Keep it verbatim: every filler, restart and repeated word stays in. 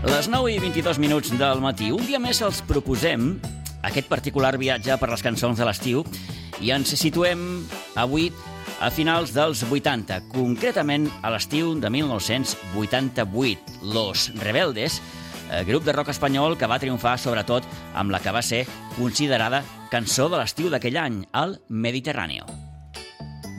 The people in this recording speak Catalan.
Les nou i vint-i-dos minuts del matí. Un dia més els proposem aquest particular viatge per les cançons de l'estiu i ens situem avui a finals dels vuitanta, concretament a l'estiu de mil nou-cents vuitanta-vuit. Los Rebeldes, grup de rock espanyol que va triomfar sobretot amb la que va ser considerada cançó de l'estiu d'aquell any, el Mediterráneo.